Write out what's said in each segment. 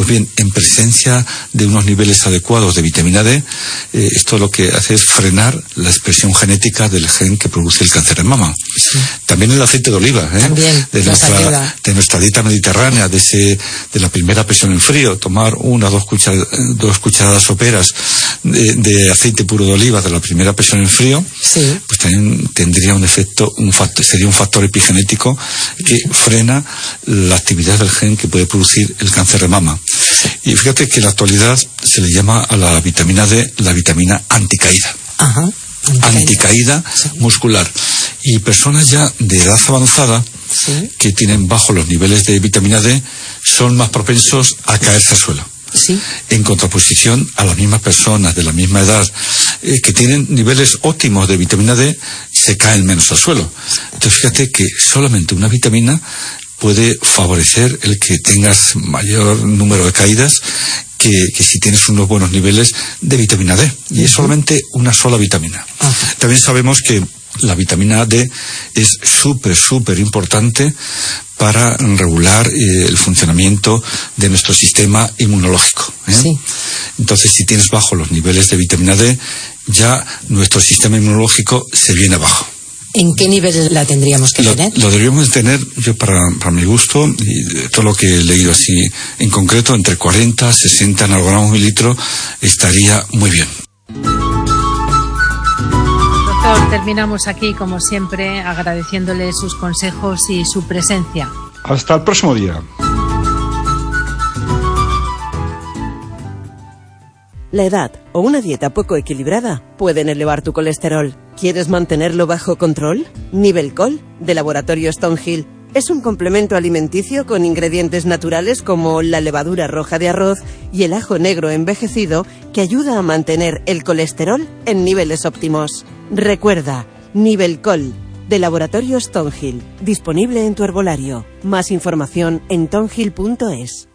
Pues bien, en presencia de unos niveles adecuados de vitamina D, esto lo que hace es frenar la expresión genética del gen que produce el cáncer de mama. Sí. También el aceite de oliva, también de nuestra dieta mediterránea, de la primera presión en frío, tomar 1 o 2 cucharadas soperas de aceite puro de oliva de la primera presión en frío, sí, pues también tendría un efecto, sería un factor epigenético que frena la actividad del gen que puede producir el cáncer de mama. Y fíjate que en la actualidad se le llama a la vitamina D la vitamina anticaída. Ajá. Anticaída muscular. Y personas ya de edad avanzada, sí, que tienen bajos los niveles de vitamina D son más propensos a caerse al suelo. Sí. En contraposición a las mismas personas de la misma edad que tienen niveles óptimos de vitamina D, se caen menos al suelo. Entonces fíjate que solamente una vitamina puede favorecer el que tengas mayor número de caídas que si tienes unos buenos niveles de vitamina D. Y es solamente una sola vitamina. También sabemos que la vitamina D es súper importante para regular el funcionamiento de nuestro sistema inmunológico. Sí. Entonces, si tienes bajos los niveles de vitamina D, ya nuestro sistema inmunológico se viene abajo. ¿En qué nivel la tendríamos que tener? Lo deberíamos tener, yo para mi gusto, y todo lo que he leído así en concreto, entre 40 y 60 nanogramos mililitro estaría muy bien. Doctor, terminamos aquí, como siempre, agradeciéndole sus consejos y su presencia. Hasta el próximo día. La edad o una dieta poco equilibrada pueden elevar tu colesterol. ¿Quieres mantenerlo bajo control? Nivelcol, de Laboratorio Stonehill, es un complemento alimenticio con ingredientes naturales como la levadura roja de arroz y el ajo negro envejecido que ayuda a mantener el colesterol en niveles óptimos. Recuerda, Nivelcol, de Laboratorio Stonehill, disponible en tu herbolario. Más información en tonhill.es.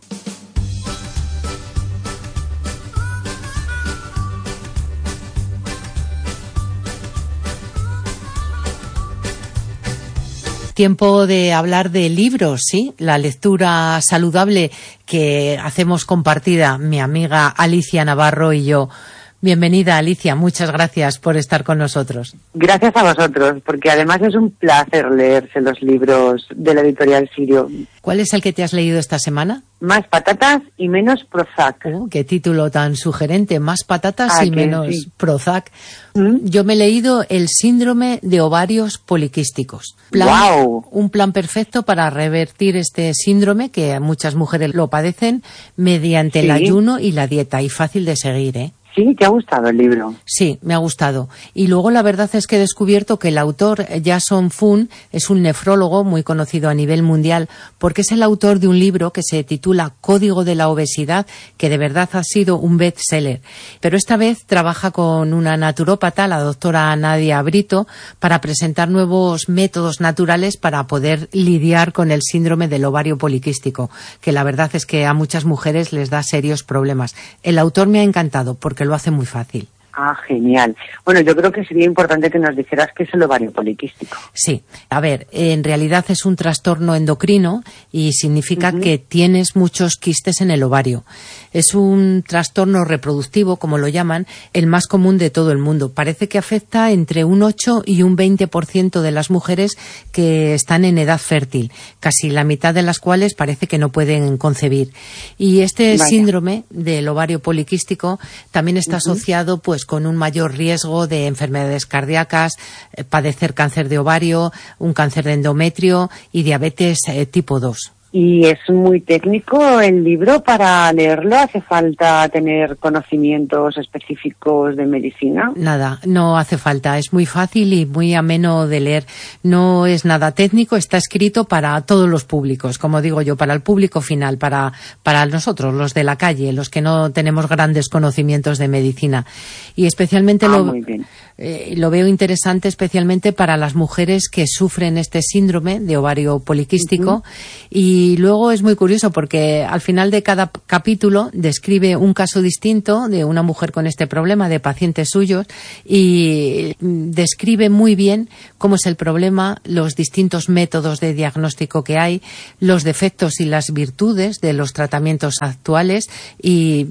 Tiempo de hablar de libros, ¿sí? La lectura saludable que hacemos compartida mi amiga Alicia Navarro y yo. Bienvenida, Alicia, muchas gracias por estar con nosotros. Gracias a vosotros, porque además es un placer leerse los libros de la editorial Sirio. ¿Cuál es el que te has leído esta semana? Más patatas y menos Prozac. Qué título tan sugerente, Más patatas y menos sí. Prozac. Yo me he leído El síndrome de ovarios poliquísticos. ¡Wow! Un plan perfecto para revertir este síndrome, que muchas mujeres lo padecen, mediante el ayuno y la dieta, y fácil de seguir, ¿eh? Sí, ¿te ha gustado el libro? Sí, me ha gustado. Y luego la verdad es que he descubierto que el autor, Jason Fung, es un nefrólogo muy conocido a nivel mundial, porque es el autor de un libro que se titula Código de la obesidad, que de verdad ha sido un bestseller. Pero esta vez trabaja con una naturópata, la doctora Nadia Brito, para presentar nuevos métodos naturales para poder lidiar con el síndrome del ovario poliquístico, que la verdad es que a muchas mujeres les da serios problemas. El autor me ha encantado porque lo hace muy fácil. Ah, genial. Bueno, yo creo que sería importante que nos dijeras qué es el ovario poliquístico. Sí, a ver, en realidad es un trastorno endocrino y significa que tienes muchos quistes en el ovario. Es un trastorno reproductivo, como lo llaman, el más común de todo el mundo. Parece que afecta entre un 8 y un 20% de las mujeres que están en edad fértil, casi la mitad de las cuales parece que no pueden concebir. Y este síndrome del ovario poliquístico también está asociado pues con un mayor riesgo de enfermedades cardíacas, padecer cáncer de ovario, un cáncer de endometrio y diabetes tipo 2. ¿Y es muy técnico el libro para leerlo? ¿Hace falta tener conocimientos específicos de medicina? Nada, no hace falta. Es muy fácil y muy ameno de leer. No es nada técnico, está escrito para todos los públicos, como digo yo, para el público final, para nosotros, los de la calle, los que no tenemos grandes conocimientos de medicina. Y especialmente lo veo interesante especialmente para las mujeres que sufren este síndrome de ovario poliquístico y Y luego es muy curioso porque al final de cada capítulo describe un caso distinto de una mujer con este problema, de pacientes suyos, y describe muy bien cómo es el problema, los distintos métodos de diagnóstico que hay, los defectos y las virtudes de los tratamientos actuales, y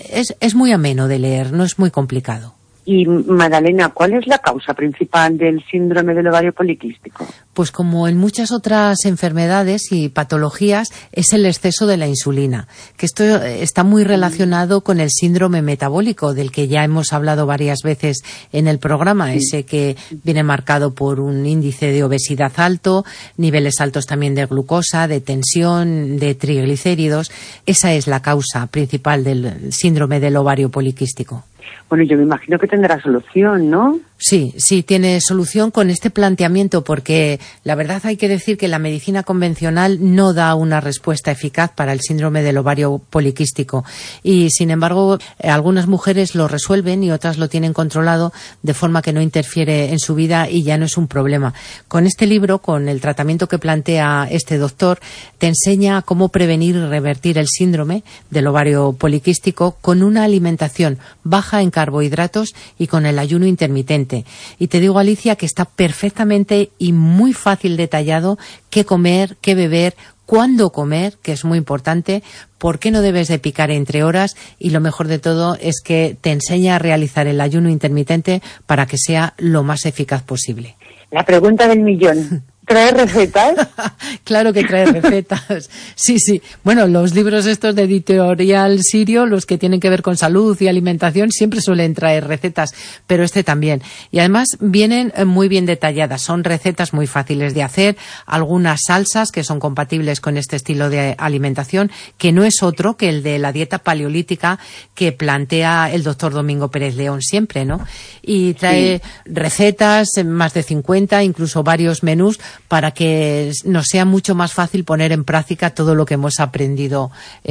es muy ameno de leer, no es muy complicado. Y Madalena, ¿cuál es la causa principal del síndrome del ovario poliquístico? Pues como en muchas otras enfermedades y patologías, es el exceso de la insulina, que esto está muy relacionado con el síndrome metabólico, del que ya hemos hablado varias veces en el programa, ese que viene marcado por un índice de obesidad alto, niveles altos también de glucosa, de tensión, de triglicéridos. Esa es la causa principal del síndrome del ovario poliquístico. Bueno, yo me imagino que tendrá solución, ¿no? Sí, tiene solución con este planteamiento, porque la verdad hay que decir que la medicina convencional no da una respuesta eficaz para el síndrome del ovario poliquístico y, sin embargo, algunas mujeres lo resuelven y otras lo tienen controlado de forma que no interfiere en su vida y ya no es un problema. Con este libro, con el tratamiento que plantea este doctor, te enseña cómo prevenir y revertir el síndrome del ovario poliquístico con una alimentación baja en carbohidratos y con el ayuno intermitente. Y te digo, Alicia, que está perfectamente y muy fácil detallado qué comer, qué beber, cuándo comer, que es muy importante, por qué no debes de picar entre horas, y lo mejor de todo es que te enseña a realizar el ayuno intermitente para que sea lo más eficaz posible. La pregunta del millón. ¿Trae recetas? Claro que trae recetas. Sí. Bueno, los libros estos de Editorial Sirio, los que tienen que ver con salud y alimentación, siempre suelen traer recetas, pero este también. Y además vienen muy bien detalladas. Son recetas muy fáciles de hacer, algunas salsas que son compatibles con este estilo de alimentación, que no es otro que el de la dieta paleolítica que plantea el doctor Domingo Pérez León siempre, ¿no? Y trae recetas, más de 50, incluso varios menús, para que nos sea mucho más fácil poner en práctica todo lo que hemos aprendido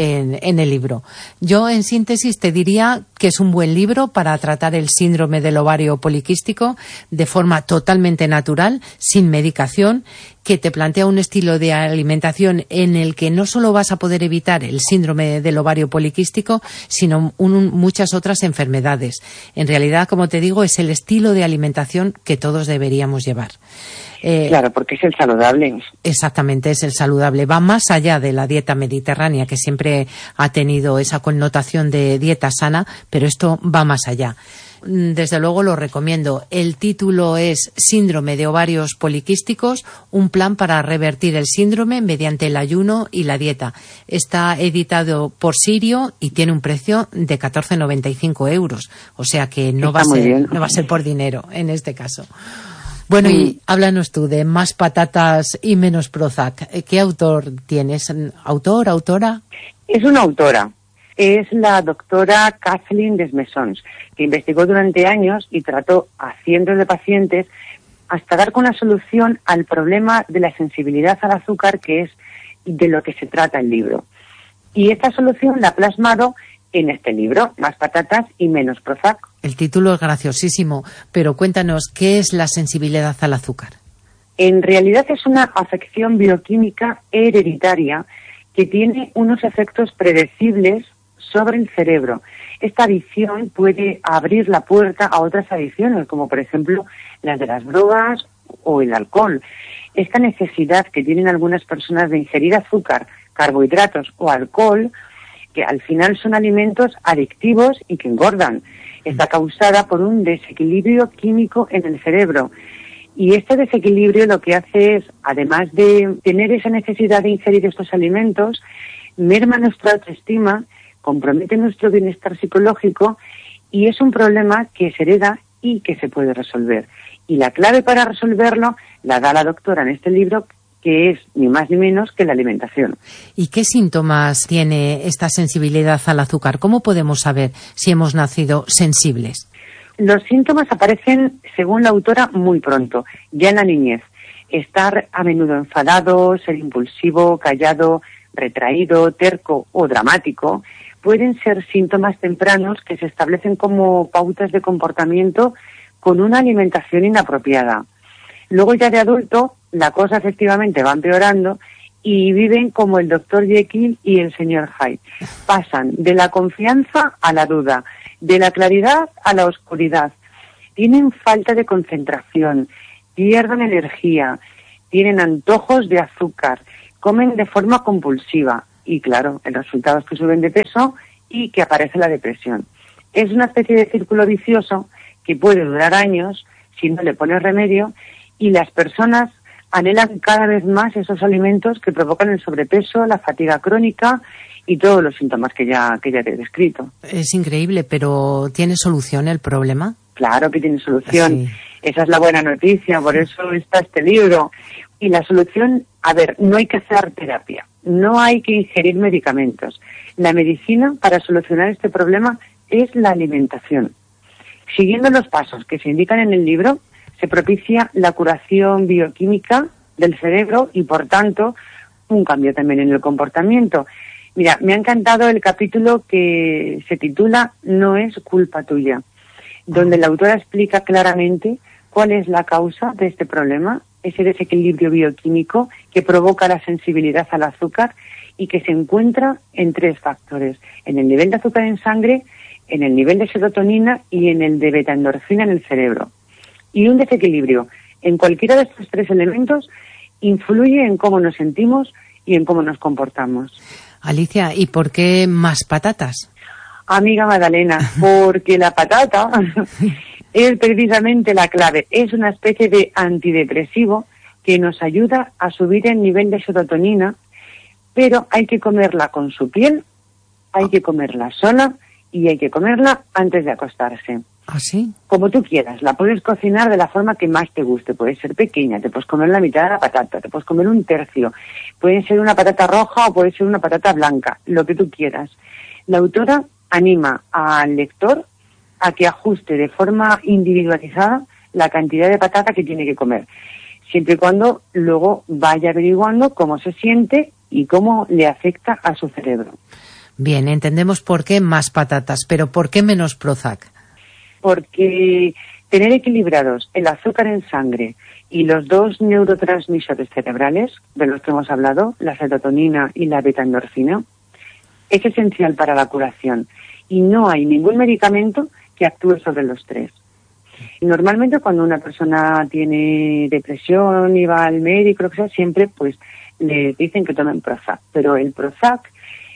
en el libro. Yo, en síntesis, te diría que es un buen libro para tratar el síndrome del ovario poliquístico de forma totalmente natural, sin medicación, que te plantea un estilo de alimentación en el que no solo vas a poder evitar el síndrome del ovario poliquístico, sino muchas otras enfermedades. En realidad, como te digo, es el estilo de alimentación que todos deberíamos llevar. Claro, porque es el saludable. Exactamente, es el saludable. Va más allá de la dieta mediterránea, que siempre ha tenido esa connotación de dieta sana, pero esto va más allá. Desde luego lo recomiendo. El título es Síndrome de ovarios poliquísticos, un plan para revertir el síndrome mediante el ayuno y la dieta. Está editado por Sirio y tiene un precio de 14,95 €. O sea que no va a ser por dinero en este caso. Bueno, y háblanos tú de Más patatas y menos Prozac. ¿Qué autor tienes? ¿Autor, autora? Es una autora. Es la doctora Kathleen Desmaisons, que investigó durante años y trató a cientos de pacientes hasta dar con una solución al problema de la sensibilidad al azúcar, que es de lo que se trata el libro. Y esta solución la ha plasmado en este libro, Más patatas y menos Prozac. El título es graciosísimo, pero cuéntanos, ¿qué es la sensibilidad al azúcar? En realidad es una afección bioquímica hereditaria que tiene unos efectos predecibles sobre el cerebro. Esta adicción puede abrir la puerta a otras adicciones, como por ejemplo las de las drogas o el alcohol. Esta necesidad que tienen algunas personas de ingerir azúcar, carbohidratos o alcohol, que al final son alimentos adictivos y que engordan, está causada por un desequilibrio químico en el cerebro. Y este desequilibrio lo que hace es, además de tener esa necesidad de ingerir estos alimentos, merma nuestra autoestima, compromete nuestro bienestar psicológico y es un problema que se hereda y que se puede resolver. Y la clave para resolverlo la da la doctora en este libro, que es ni más ni menos que la alimentación. ¿Y qué síntomas tiene esta sensibilidad al azúcar? ¿Cómo podemos saber si hemos nacido sensibles? Los síntomas aparecen, según la autora, muy pronto, ya en la niñez. Estar a menudo enfadado, ser impulsivo, callado, retraído, terco o dramático pueden ser síntomas tempranos que se establecen como pautas de comportamiento con una alimentación inapropiada. Luego ya de adulto la cosa efectivamente va empeorando y viven como el Dr. Jekyll y el Sr. Hyde. Pasan de la confianza a la duda, de la claridad a la oscuridad. Tienen falta de concentración, pierden energía, tienen antojos de azúcar, comen de forma compulsiva y, claro, el resultado es que suben de peso y que aparece la depresión. Es una especie de círculo vicioso que puede durar años si no le pones remedio, y las personas anhelan cada vez más esos alimentos que provocan el sobrepeso, la fatiga crónica y todos los síntomas que ya te he descrito. Es increíble, pero ¿tiene solución el problema? Claro que tiene solución. Sí. Esa es la buena noticia, por eso está este libro. Y la solución, no hay que hacer terapia, no hay que ingerir medicamentos. La medicina para solucionar este problema es la alimentación. Siguiendo los pasos que se indican en el libro, se propicia la curación bioquímica del cerebro y, por tanto, un cambio también en el comportamiento. Mira, me ha encantado el capítulo que se titula No es culpa tuya, donde la autora explica claramente cuál es la causa de este problema, ese desequilibrio bioquímico que provoca la sensibilidad al azúcar y que se encuentra en 3 factores: en el nivel de azúcar en sangre, en el nivel de serotonina y en el de beta-endorfina en el cerebro. Y un desequilibrio en cualquiera de estos 3 elementos influye en cómo nos sentimos y en cómo nos comportamos. Alicia, ¿y por qué más patatas? Amiga Magdalena, porque la patata es precisamente la clave. Es una especie de antidepresivo que nos ayuda a subir el nivel de serotonina, pero hay que comerla con su piel, hay que comerla sola y hay que comerla antes de acostarse. ¿Ah, sí? Como tú quieras, la puedes cocinar de la forma que más te guste. Puede ser pequeña, te puedes comer la mitad de la patata, te puedes comer un tercio. Puede ser una patata roja o puede ser una patata blanca, lo que tú quieras. La autora anima al lector a que ajuste de forma individualizada la cantidad de patata que tiene que comer, siempre y cuando luego vaya averiguando cómo se siente y cómo le afecta a su cerebro. Bien, entendemos por qué más patatas, pero ¿por qué menos Prozac? Porque tener equilibrados el azúcar en sangre y los 2 neurotransmisores cerebrales de los que hemos hablado, la serotonina y la beta-endorfina, es esencial para la curación y no hay ningún medicamento que actúe sobre los 3. Normalmente cuando una persona tiene depresión y va al médico, lo que sea, siempre pues le dicen que tomen Prozac, pero el Prozac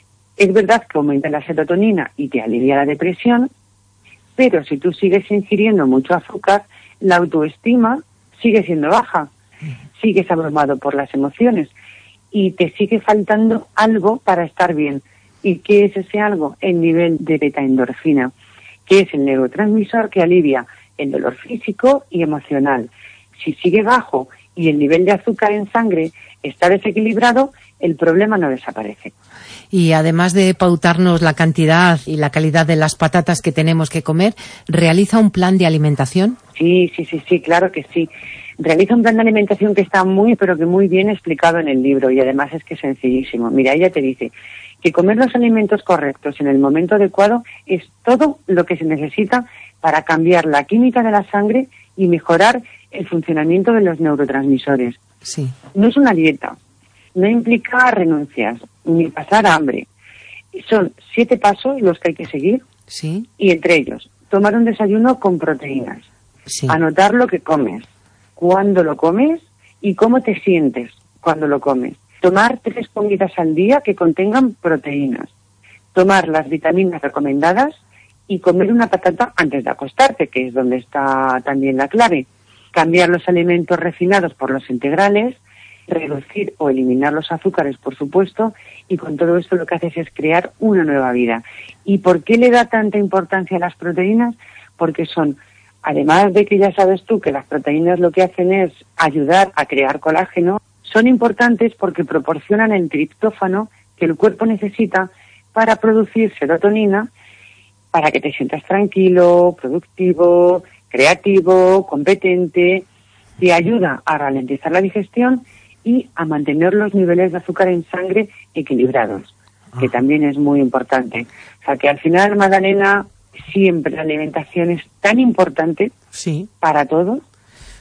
es verdad que aumenta la serotonina y te alivia la depresión, pero si tú sigues ingiriendo mucho azúcar, la autoestima sigue siendo baja, sigues abrumado por las emociones y te sigue faltando algo para estar bien. ¿Y qué es ese algo? El nivel de beta-endorfina, que es el neurotransmisor que alivia el dolor físico y emocional. Si sigue bajo y el nivel de azúcar en sangre está desequilibrado, el problema no desaparece. Y además de pautarnos la cantidad y la calidad de las patatas que tenemos que comer, ¿realiza un plan de alimentación? Sí, claro que sí. Realiza un plan de alimentación que está pero que muy bien explicado en el libro, y además es que es sencillísimo. Mira, ella te dice que comer los alimentos correctos en el momento adecuado es todo lo que se necesita para cambiar la química de la sangre y mejorar el funcionamiento de los neurotransmisores. Sí. No es una dieta, no implica renuncias, ni pasar hambre. Son 7 pasos los que hay que seguir, sí, y entre ellos, tomar un desayuno con proteínas, sí, anotar lo que comes, cuándo lo comes y cómo te sientes cuando lo comes. Tomar 3 comidas al día que contengan proteínas, tomar las vitaminas recomendadas y comer una patata antes de acostarte, que es donde está también la clave. Cambiar los alimentos refinados por los integrales, reducir o eliminar los azúcares, por supuesto, y con todo esto lo que haces es crear una nueva vida. ¿Y por qué le da tanta importancia a las proteínas? Porque son, además de que ya sabes tú que las proteínas lo que hacen es ayudar a crear colágeno, son importantes porque proporcionan el triptófano que el cuerpo necesita para producir serotonina, para que te sientas tranquilo, productivo, creativo, competente. Te ayuda a ralentizar la digestión y a mantener los niveles de azúcar en sangre equilibrados, que también es muy importante. O sea que al final, Magdalena, siempre la alimentación es tan importante, sí, para todos.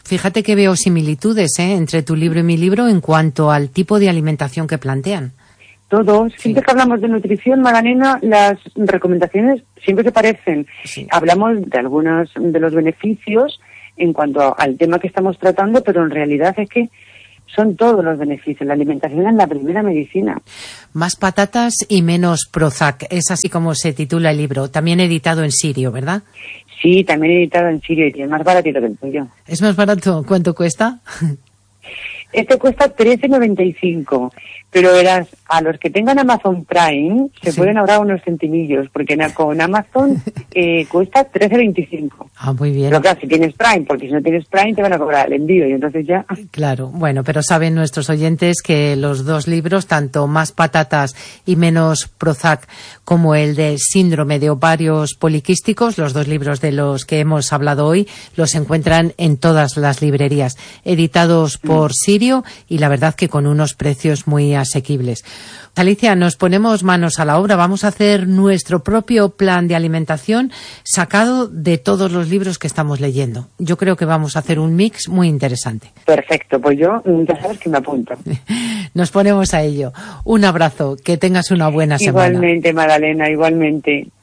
Fíjate que veo similitudes entre tu libro y mi libro en cuanto al tipo de alimentación que plantean. Todos, siempre que hablamos de nutrición, Magdalena, las recomendaciones siempre se parecen. Sí. Hablamos de algunos de los beneficios en cuanto al tema que estamos tratando, pero en realidad es que son todos los beneficios. La alimentación es la primera medicina. Más patatas y menos Prozac, es así como se titula el libro. También editado en sirio, ¿verdad? Sí, también editado en sirio y es más baratito que el tuyo. ¿Es más barato? ¿Cuánto cuesta? Este cuesta 13,95, pero verás, a los que tengan Amazon Prime se pueden ahorrar unos centimillos, porque con Amazon cuesta 13,25. Ah, muy bien. Pero claro, si tienes Prime, porque si no tienes Prime te van a cobrar el envío y entonces ya... Claro, bueno, pero saben nuestros oyentes que los dos libros, tanto Más patatas y menos Prozac como el de Síndrome de ovarios poliquísticos, los dos libros de los que hemos hablado hoy, los encuentran en todas las librerías, editados por Sirio y la verdad que con unos precios muy asequibles. Alicia, nos ponemos manos a la obra, vamos a hacer nuestro propio plan de alimentación sacado de todos los libros que estamos leyendo. Yo creo que vamos a hacer un mix muy interesante. Perfecto, pues yo ya sabes que me apunto. Nos ponemos a ello. Un abrazo, que tengas una buena semana. Igualmente, Magdalena, igualmente.